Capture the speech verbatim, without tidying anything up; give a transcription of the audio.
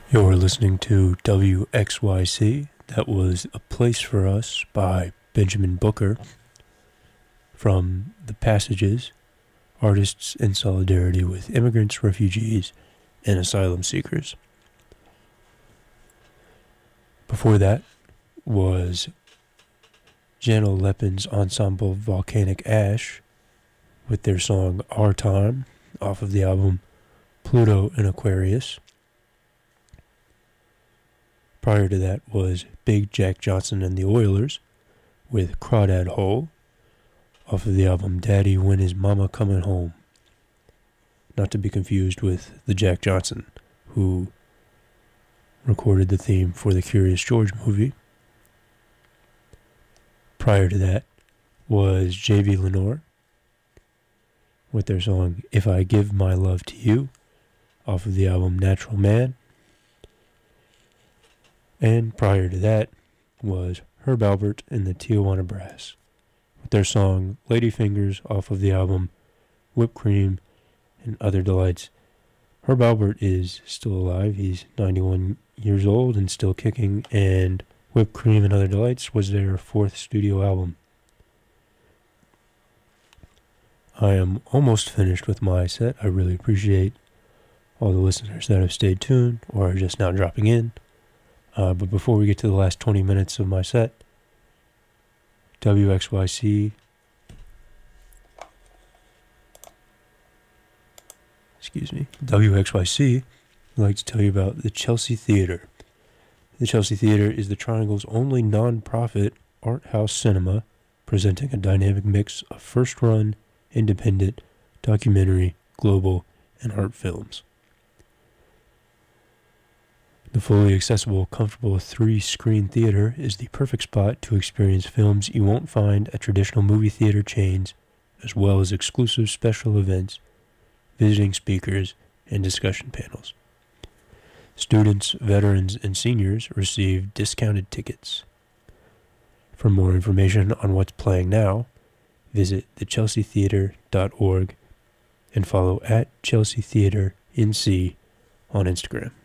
You're listening to W X Y C. That was A Place for Us by Benjamin Booker from The Passages, Artists in Solidarity with Immigrants, Refugees, and Asylum Seekers. Before that was Jano Lepin's ensemble Volcanic Ash with their song Our Time off of the album Pluto and Aquarius. Prior to that was Big Jack Johnson and the Oilers with Crawdad Hole off of the album Daddy When Is Mama Coming Home. Not to be confused with the Jack Johnson who recorded the theme for the Curious George movie. Prior to that was J V Lenore with their song If I Give My Love to You off of the album Natural Man. And prior to that was Herb Alpert and the Tijuana Brass with their song Lady Fingers off of the album Whipped Cream and Other Delights. Herb Alpert is still alive. He's ninety-one years old and still kicking, and Whipped Cream and Other Delights was their fourth studio album. I am almost finished with my set. I really appreciate all the listeners that have stayed tuned or are just now dropping in. Uh, but before we get to the last twenty minutes of my set, W X Y C, excuse me, W X Y C would like to tell you about the Chelsea Theatre. The Chelsea Theatre is the Triangle's only non-profit art house cinema, presenting a dynamic mix of first-run, independent, documentary, global, and art films. The fully accessible, comfortable three-screen theater is the perfect spot to experience films you won't find at traditional movie theater chains, as well as exclusive special events, visiting speakers, and discussion panels. Students, veterans, and seniors receive discounted tickets. For more information on what's playing now, visit the chelsea theatre dot org and follow at Chelsea Theatre N C on Instagram.